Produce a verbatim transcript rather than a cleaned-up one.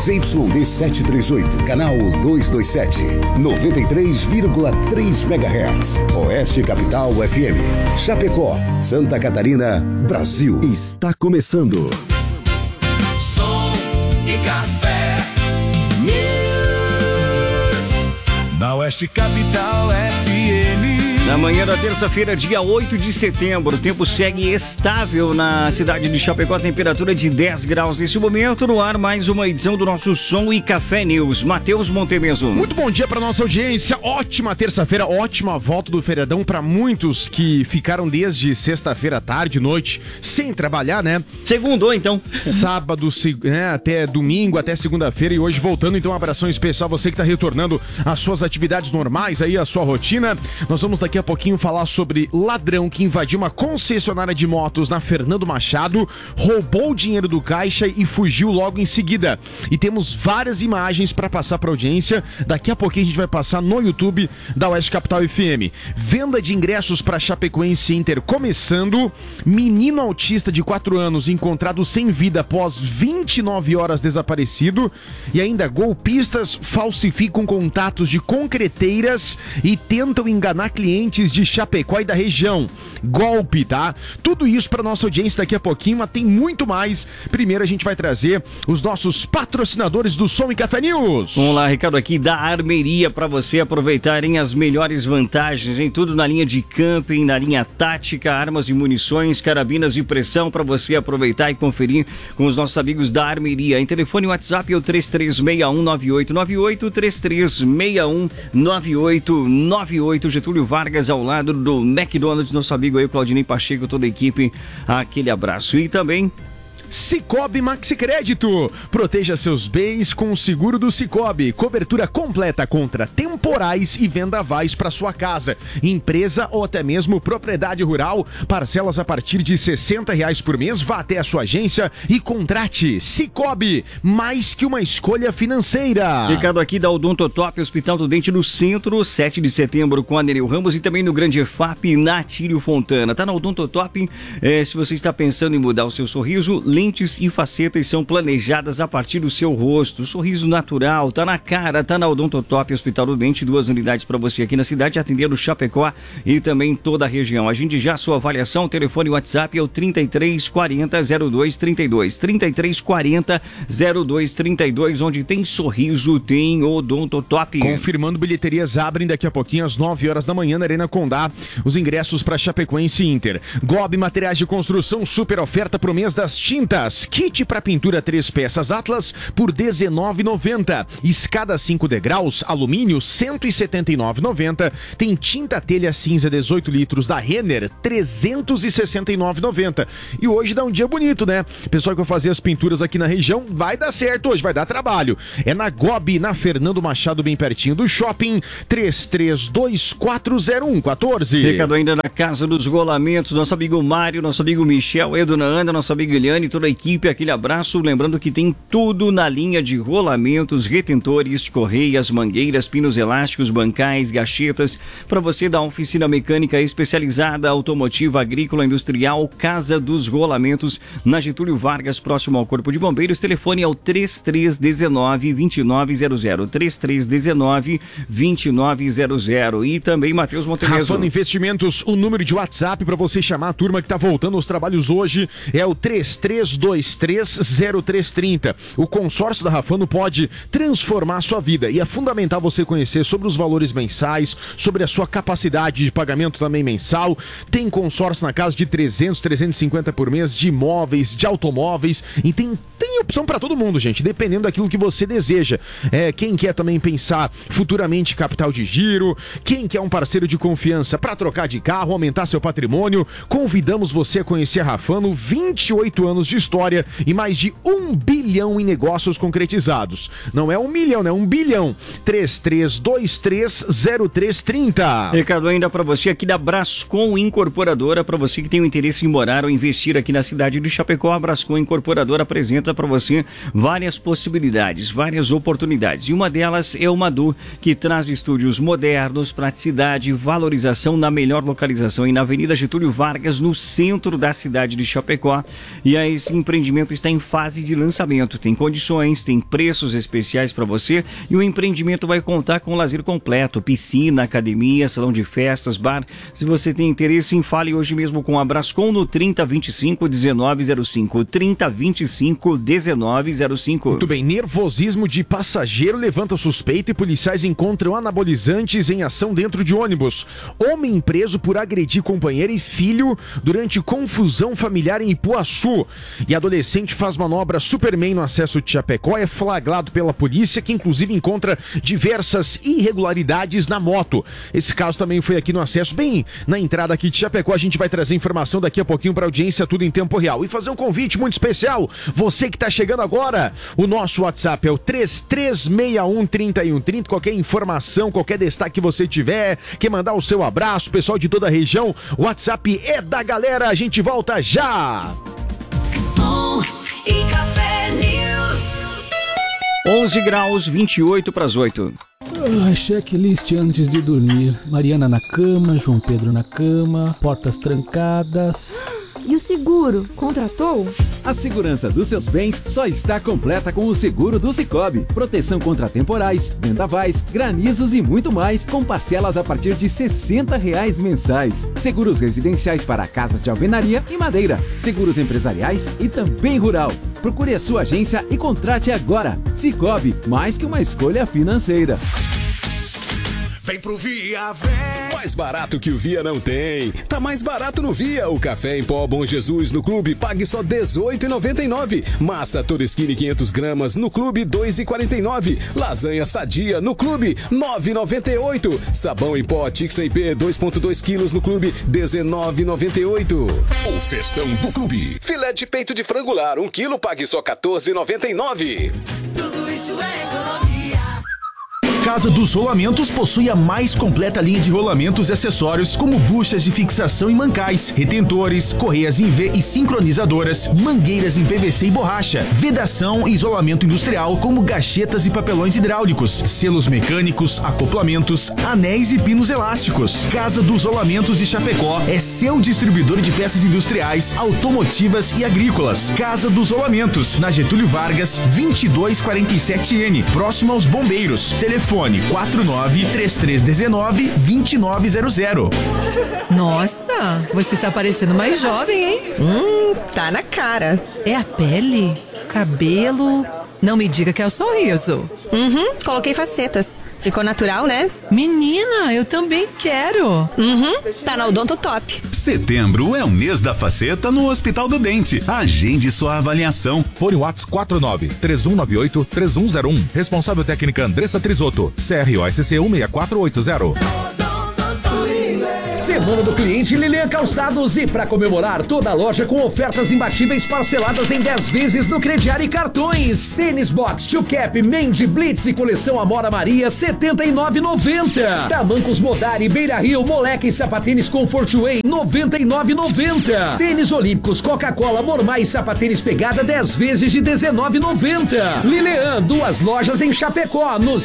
Z Y D setecentos e trinta e oito, canal duzentos e vinte e sete, noventa e três vírgula três megahertz. Oeste Capital F M. Chapecó, Santa Catarina, Brasil. Está começando. Som e Café News. Na Oeste Capital F M. Na manhã da terça-feira, dia oito de setembro, o tempo segue estável na cidade de Chapecó, temperatura de dez graus nesse momento. No ar, mais uma edição do nosso Som e Café News. Matheus Montemeso. Muito bom dia para nossa audiência. Ótima terça-feira, ótima volta do feriadão para muitos que ficaram desde sexta-feira à tarde, noite, sem trabalhar, né? Segundou, então. Sábado, né, até domingo, até segunda-feira e hoje voltando. Então, um abração especial a você que está retornando às suas atividades normais aí, à sua rotina. Nós vamos daqui a pouquinho falar sobre ladrão que invadiu uma concessionária de motos na Fernando Machado, roubou o dinheiro do caixa e fugiu logo em seguida. E temos várias imagens para passar para a audiência. Daqui a pouquinho a gente vai passar no YouTube da Oeste Capital F M. Venda de ingressos para Chapecoense Inter começando. Menino autista de quatro anos encontrado sem vida após vinte e nove horas desaparecido. E ainda golpistas falsificam contatos de concreteiras e tentam enganar clientes de Chapecó e da região. Golpe, tá? Tudo isso para nossa audiência daqui a pouquinho, mas tem muito mais. Primeiro a gente vai trazer os nossos patrocinadores do Som e Café News. Vamos lá, Ricardo, aqui da Armeria, para você aproveitarem as melhores vantagens em tudo na linha de camping, na linha tática, armas e munições, carabinas de pressão, para você aproveitar e conferir com os nossos amigos da Armeria. Em telefone WhatsApp é o três três seis um nove oito nove oito, três três seis um nove oito nove oito. Getúlio Vargas ao lado do McDonald's, nosso amigo aí, Claudinei Pacheco, toda a equipe, aquele abraço. E também Cicobi Maxi Crédito. Proteja seus bens com o seguro do Cicobi. Cobertura completa contra temporais e vendavais para sua casa, empresa ou até mesmo propriedade rural. Parcelas a partir de sessenta reais por mês. Vá até a sua agência e contrate. Cicobi, mais que uma escolha financeira. Ricardo, aqui da Odontotop, Hospital do Dente no centro, sete de setembro com a Nereu Ramos e também no Grande E F A P na Atílio Fontana. Tá na Odontotop, é, se você está pensando em mudar o seu sorriso, lentes e facetas são planejadas a partir do seu rosto. Sorriso natural, tá na cara, tá na Odontotop, Hospital do Dente, duas unidades para você aqui na cidade, atendendo Chapecó e também toda a região. Agende já a sua avaliação, o telefone WhatsApp é o trinta e três quarenta zero dois trinta e dois, trinta e três quarenta zero dois trinta e dois, onde tem sorriso, tem Odontotop. Confirmando, bilheterias abrem daqui a pouquinho às nove horas da manhã na Arena Condá, os ingressos para Chapecoense Inter. Gobi Materiais de Construção, super oferta pro mês das tintas. Kit para pintura três peças Atlas por dezenove reais e noventa centavos. Escada cinco degraus, alumínio cento e setenta e nove reais e noventa centavos. Tem tinta telha cinza dezoito litros da Renner trezentos e sessenta e nove reais e noventa centavos. E hoje dá um dia bonito, né? Pessoal que vai fazer as pinturas aqui na região, vai dar certo hoje, vai dar trabalho. É na Gobi, na Fernando Machado, bem pertinho do shopping. Três três dois quatro zero um um quatro. Ricardo, ainda na Casa dos Rolamentos, nosso amigo Mário, nosso amigo Michel, Eduna Anda, nosso amigo Eliane, toda a equipe, aquele abraço. Lembrando que tem tudo na linha de rolamentos, retentores, correias, mangueiras, pinos elásticos, bancais, gachetas, para você da oficina mecânica especializada, automotiva, agrícola, industrial. Casa dos Rolamentos, na Getúlio Vargas, próximo ao Corpo de Bombeiros. Telefone é o três três um nove, dois nove zero zero, três três um nove, dois nove zero zero. E também Matheus Montemeso. Rafano Investimentos, o número de WhatsApp para você chamar a turma que está voltando aos trabalhos hoje é o três três dois três zero três três zero. O consórcio da Rafano pode transformar a sua vida e é fundamental você conhecer sobre os valores mensais, sobre a sua capacidade de pagamento também mensal. Tem consórcio na casa de trezentos, trezentos e cinquenta por mês, de imóveis, de automóveis, e tem, tem opção para todo mundo, gente, dependendo daquilo que você deseja. É, quem quer também pensar futuramente capital de giro, quem quer um parceiro de confiança para trocar de carro, aumentar seu patrimônio, convidamos você a conhecer a Rafano. Vinte e oito anos de história e mais de um bilhão em negócios concretizados. Não é um milhão, é um bilhão. três três dois três zero três três zero. Recado ainda para você aqui da Brascom Incorporadora, para você que tem o interesse em morar ou investir aqui na cidade de Chapecó. A Brascom Incorporadora apresenta apresenta para você várias possibilidades, várias oportunidades. E uma delas é o Madu, que traz estúdios modernos, praticidade, valorização na melhor localização e na Avenida Getúlio Vargas, no centro da cidade de Chapecó. E aí esse empreendimento está em fase de lançamento. Tem condições, tem preços especiais para você e o empreendimento vai contar com lazer completo, piscina, academia, salão de festas, bar. Se você tem interesse, fale hoje mesmo com a Brascom no trinta, vinte e cinco, dezenove zero cinco. trinta, vinte e cinco, dezenove zero cinco. Muito bem, nervosismo de passageiro levanta suspeita e policiais encontram anabolizantes em ação dentro de ônibus. Homem preso por agredir companheira e filho durante confusão familiar em Ipuaçu. E adolescente faz manobra Superman no acesso de Chapecó, é flagrado pela polícia, que inclusive encontra diversas irregularidades na moto. Esse caso também foi aqui no acesso, bem na entrada aqui de Chapecó. A gente vai trazer informação daqui a pouquinho para a audiência, tudo em tempo real. E fazer um convite muito especial, você que está chegando agora, o nosso WhatsApp é o três três seis um, três um três zero. Qualquer informação, qualquer destaque que você tiver, quer mandar o seu abraço, pessoal de toda a região, o WhatsApp é da galera. A gente volta já! Som e Café News. onze graus, vinte e oito para as oito. Ah, checklist antes de dormir. Mariana na cama, João Pedro na cama, portas trancadas. E o seguro? Contratou? A segurança dos seus bens só está completa com o seguro do Sicoob. Proteção contra temporais, vendavais, granizos e muito mais, com parcelas a partir de sessenta reais mensais. Seguros residenciais para casas de alvenaria e madeira. Seguros empresariais e também rural. Procure a sua agência e contrate agora. Sicoob, mais que uma escolha financeira. Vem pro Via, vem! Mais barato que o Via não tem. Tá mais barato no Via. O café em pó Bom Jesus no Clube, pague só dezoito reais e noventa e nove centavos. Massa Torresquini quinhentas gramas no Clube, dois reais e quarenta e nove centavos. Lasanha Sadia no Clube, nove reais e noventa e oito centavos. Sabão em pó Tix I P dois vírgula dois quilos no Clube, dezenove reais e noventa e oito centavos. O festão do Clube. Filé de peito de frango lar, um quilo, pague só quatorze reais e noventa e nove centavos. Tudo isso é economia. Casa dos Rolamentos possui a mais completa linha de rolamentos e acessórios, como buchas de fixação e mancais, retentores, correias em V e sincronizadoras, mangueiras em P V C e borracha, vedação e isolamento industrial, como gachetas e papelões hidráulicos, selos mecânicos, acoplamentos, anéis e pinos elásticos. Casa dos Rolamentos de Chapecó é seu distribuidor de peças industriais, automotivas e agrícolas. Casa dos Rolamentos, na Getúlio Vargas, vinte e dois quarenta e sete N, próximo aos Bombeiros. Telefone quatro nove três três um nove, dois nove zero zero. Nossa, você tá parecendo mais jovem, hein? Hum, tá na cara. É a pele? Cabelo? Não me diga que é o sorriso. Uhum, coloquei facetas. Ficou natural, né? Menina, eu também quero. Uhum, tá na Odonto Top. Setembro é o mês da faceta no Hospital do Dente. Agende sua avaliação. Fone Whats quatro nove três um nove oito três um zero um. Responsável técnica Andressa Trisotto. C R O S C um seis quatro oito zero. Semana do Cliente Lilian Calçados, e para comemorar, toda a loja com ofertas imbatíveis parceladas em dez vezes no crediário e cartões. Tênis Box, Two Cap, Mendy, Blitz e coleção Amora Maria, setenta e nove reais e noventa centavos. Tamancos Modari, Beira Rio, Moleque e Sapatênis Comfort Way, noventa e nove reais e noventa centavos. Tênis Olímpicos, Coca-Cola, Mormais e Sapatênis Pegada, dez vezes de dezenove reais e noventa centavos. Lilian, duas lojas em Chapecó, no